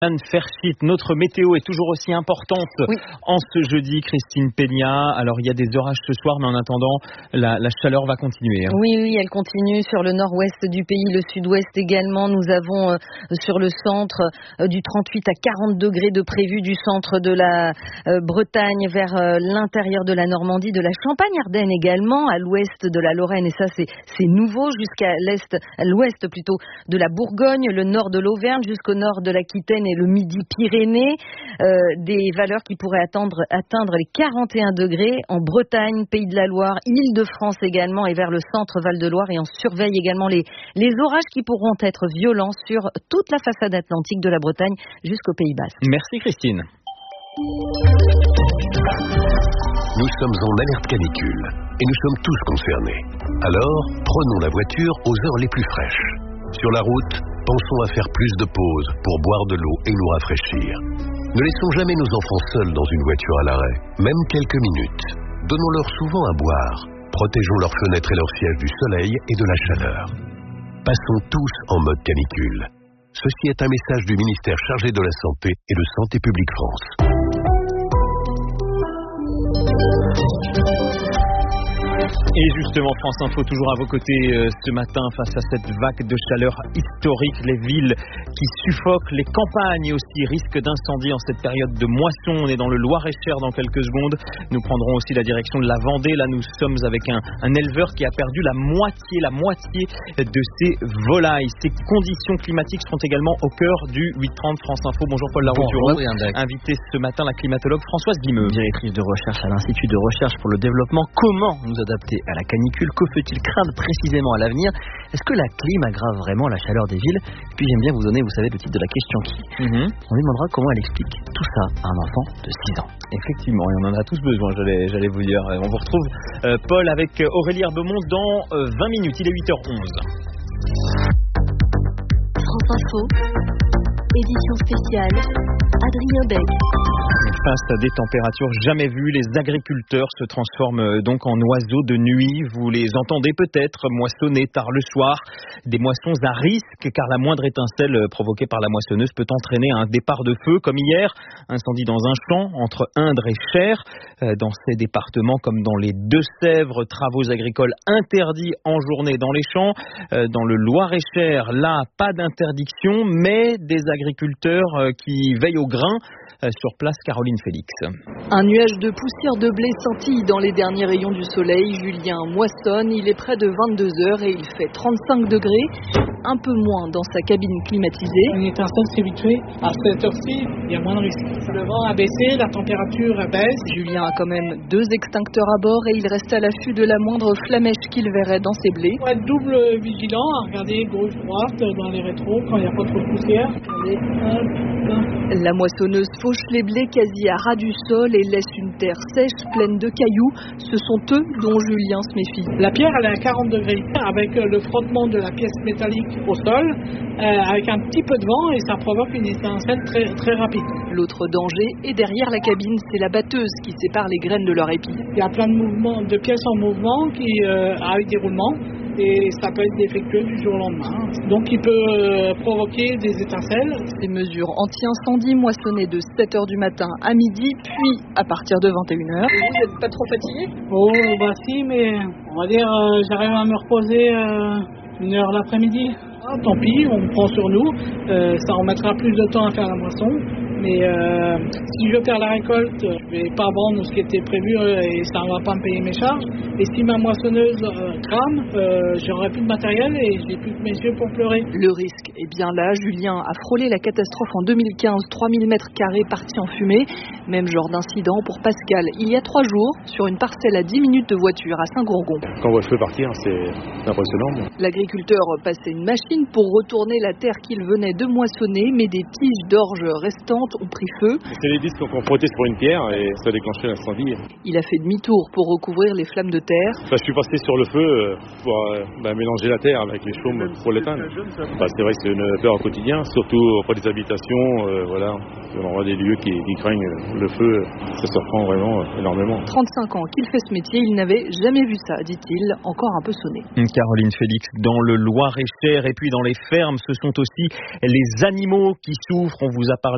Ferchit, notre météo est toujours aussi importante en ce jeudi, Christine Peña. Alors il y a des orages ce soir, mais en attendant, la chaleur va continuer. Oui, elle continue sur le nord-ouest du pays, le sud-ouest également. Nous avons sur le centre du 38 à 40 degrés de prévu du centre de la Bretagne vers l'intérieur de la Normandie, de la Champagne-Ardenne également, à l'ouest de la Lorraine, et ça c'est nouveau, jusqu'à l'ouest plutôt de la Bourgogne, le nord de l'Auvergne, jusqu'au nord de l'Aquitaine et le Midi-Pyrénées, des valeurs qui pourraient atteindre les 41 degrés en Bretagne, Pays de la Loire, Île-de-France également et vers le centre Val-de-Loire, et on surveille également les orages qui pourront être violents sur toute la façade atlantique de la Bretagne jusqu'au Pays Basque. Merci Christine. Nous sommes en alerte canicule et nous sommes tous concernés. Alors, prenons la voiture aux heures les plus fraîches. Sur la route, pensons à faire plus de pauses pour boire de l'eau et nous rafraîchir. Ne laissons jamais nos enfants seuls dans une voiture à l'arrêt, même quelques minutes. Donnons-leur souvent à boire. Protégeons leurs fenêtres et leurs sièges du soleil et de la chaleur. Passons tous en mode canicule. Ceci est un message du ministère chargé de la Santé et de Santé publique France. Et justement, France Info toujours à vos côtés ce matin face à cette vague de chaleur historique. Les villes qui suffoquent, les campagnes aussi risquent d'incendie en cette période de moisson. On est dans le Loir-et-Cher dans quelques secondes. Nous prendrons aussi la direction de la Vendée. Là, nous sommes avec un éleveur qui a perdu la moitié de ses volailles. Ces conditions climatiques seront également au cœur du 8h30 France Info. Bonjour Paul Larouturou. Invité ce matin la climatologue Françoise Guimeux. Directrice de recherche à l'Institut de recherche pour le développement. Comment nous adapter à la canicule? Que faut-il craindre précisément à l'avenir? Est-ce que la clim aggrave vraiment la chaleur des villes? Et puis j'aime bien vous donner, vous savez, le titre de la question qui. On lui demandera comment elle explique tout ça à un enfant de 6 ans. Effectivement, et on en a tous besoin, j'allais vous dire. On vous retrouve Paul avec Aurélie Herbemont dans 20 minutes, il est 8h11. France Info, édition spéciale, Adrien Beck. Face à des températures jamais vues, les agriculteurs se transforment donc en oiseaux de nuit. Vous les entendez peut-être moissonner tard le soir. Des moissons à risque, car la moindre étincelle provoquée par la moissonneuse peut entraîner un départ de feu, comme hier. Incendie dans un champ entre Indre et Cher. Dans ces départements comme dans les Deux-Sèvres, travaux agricoles interdits en journée dans les champs. Dans le Loir-et-Cher, là, pas d'interdiction, mais des agriculteurs qui veillent au grain. Sur place, Caroline Félix. Un nuage de poussière de blé scintille dans les derniers rayons du soleil. Julien moissonne, il est près de 22h et il fait 35 degrés, un peu moins dans sa cabine climatisée. Une étincelle s'habituée à cette heure-ci, il y a moins de risques. Le vent a baissé, la température baisse. Julien a quand même 2 extincteurs à bord et il reste à l'affût de la moindre flamèche qu'il verrait dans ses blés. Il faut être double vigilant à regarder gauche-droite dans les rétros quand il n'y a pas trop de poussière. La moissonneuse fauche les blés quasi à ras du sol et laisse une terre sèche pleine de cailloux. Ce sont eux dont Julien se méfie. La pierre, elle est à 40 degrés avec le frottement de la pièce métallique au sol, avec un petit peu de vent, et ça provoque une étincelle très, très rapide. L'autre danger est derrière la cabine, c'est la batteuse qui sépare les graines de leur épi. Il y a plein de mouvements, de pièces en mouvement avec des roulements. Et ça peut être défectueux du jour au lendemain. Donc il peut provoquer des étincelles. Ces mesures anti-incendie moissonnées de 7h du matin à midi, puis à partir de 21h. Et vous n'êtes pas trop fatigué? Oh bah si, mais on va dire j'arrive à me reposer 1 heure l'après-midi. Ah, tant pis, on prend sur nous. Ça en mettra plus de temps à faire la moisson. Mais si je perds la récolte, je vais pas vendre ce qui était prévu et ça ne va pas me payer mes charges. Et si ma moissonneuse crame, j'aurai plus de matériel et j'ai plus que mes yeux pour pleurer. Le risque est bien là. Julien a frôlé la catastrophe en 2015, 3000 mètres carrés partis en fumée. Même genre d'incident pour Pascal il y a 3 jours sur une parcelle à 10 minutes de voiture à Saint-Gourgon. Quand on voit le feu partir, c'est impressionnant. L'agriculteur passait une machine pour retourner la terre qu'il venait de moissonner, mais des tiges d'orge restantes ont pris feu. C'est les disques qu'on frottait sur une pierre et ça a déclenché l'incendie. Il a fait demi-tour pour recouvrir les flammes de terre. Je suis passé sur le feu pour mélanger la terre avec les chaumes pour l'éteindre. C'est vrai que c'est une peur au quotidien, surtout auprès des habitations. On voit des lieux qui craignent le feu, ça surprend vraiment énormément. 35 ans qu'il fait ce métier, il n'avait jamais vu ça, dit-il, encore un peu sonné. Caroline Félix dans le Loir-et-Cher, et puis dans les fermes, ce sont aussi les animaux qui souffrent. On vous a parlé